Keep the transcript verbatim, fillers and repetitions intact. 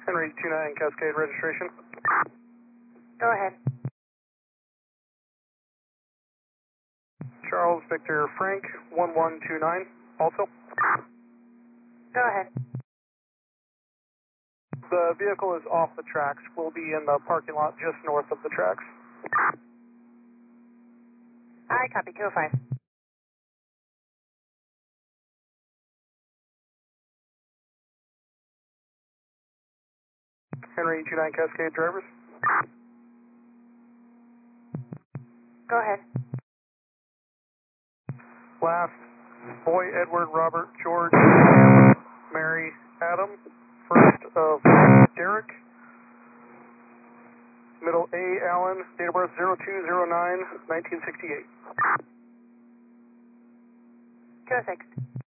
Henry two nine Cascade registration. Go ahead. Charles Victor Frank one one two nine, also. Go ahead. The vehicle is off the tracks. We'll be in the parking lot just north of the tracks. I copy two oh five. Henry two nine Cascade drivers. Go ahead. Last, Boy, Edward, Robert, George, Mary, Adam. First of Derek. Middle A, Allen. Date of birth zero two zero nine nineteen sixty-eight. two oh six.